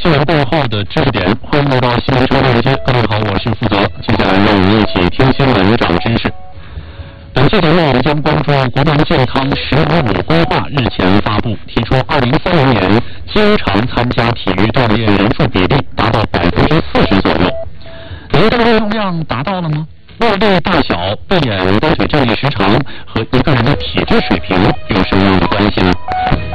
新闻背后的知识点，欢迎来到新闻超链接。各位好，我是负责。接下来让我们一起听新闻长知识。本期节目我们将关注国民健康“15+5”规划日前发布，提出2030年经常参加体育锻炼人数比例达到40%左右。您的运动量达到了吗？握力大小、背眼单腿站立时长和一个人的体质水平有什么样的关系呢？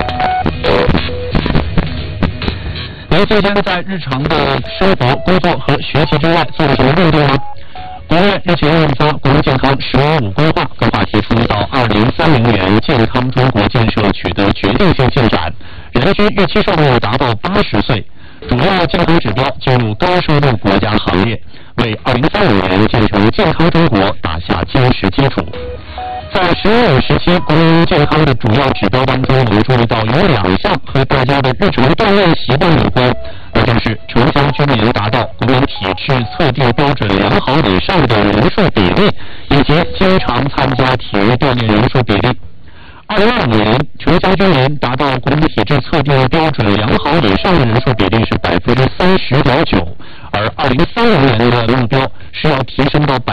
您最近在日常的生活、工作和学习之外做了什么运动吗？国务院日前印发《国民健康“15+5”规划》，规划提出到2030年健康中国建设取得决定性进展，人均预期寿命达到80岁，主要健康指标进入高收入国家行列，为2030年建成健康中国打下坚实基础。在15+5时期，国民健康的主要指标当中，我们注意到有2项和大家的日常锻炼习惯有关，那就是城乡居民达到国民体质测定标准良好以上的人数比例，以及经常参加体育锻炼人数比例。2025年，城乡居民达到国民体质测定标准良好以上的人数比例是30.9%，而2030年的目标是要提升到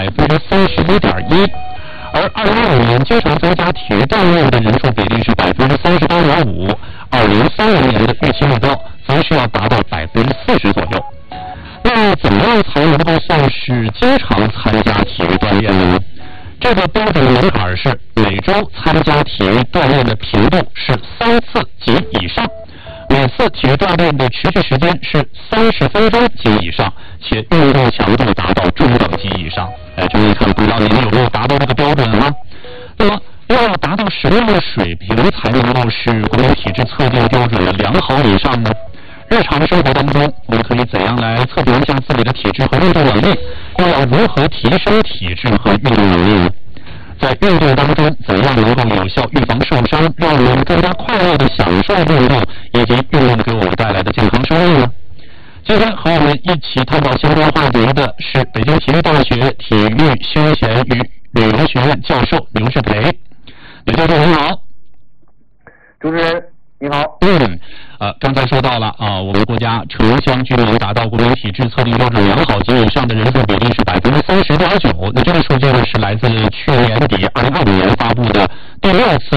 31.1%。而2025年经常增加体育锻炼的人数比例是38.5%， 2030年的预期目标则是要达到40%左右。那怎么样才能够算是经常参加体育锻炼的呢？这个标准门槛是每周参加体育锻炼的频度是3次及以上，每次体育锻炼的持续时间是30分钟及以上，且运动强度达到中等级以上。这么一看，不知道您有没有达到这个标准呢？那么要达到什么样的水平才能够是国民体质测定标准的良好以上呢？日常生活当中，我们可以怎样来测评一下自己的体质和运动能力？又要如何提升体质和运动能力呢？在运动当中，怎样能够有效预防受伤，让我们更加快乐地享受运动，以及运动给我们带来的健康收益呢？今天和我们一起探讨相关话题的是北京体育大学体育休闲与旅游学院教授刘志培。刘教授您好。 主持人你好。 刚才说到了我们国家城乡居民达到国民体质测定标准良好及以上的人数比例是30.9%。那这个数据呢是来自去年底2025年发布的第6次